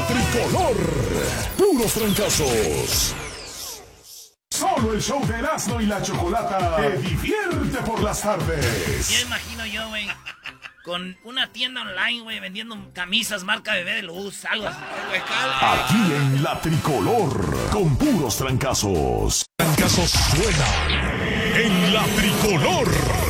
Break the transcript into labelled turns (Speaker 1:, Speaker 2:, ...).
Speaker 1: tricolor. Puros trancazos. Solo el show de Erasmo y la Chocolata te divierte por las tardes.
Speaker 2: Ya imagino yo, güey, con una tienda online, güey, vendiendo camisas marca Bebé de Luz, algo así.
Speaker 1: Aquí en la tricolor, con puros trancazos. Trancazos suena en la tricolor.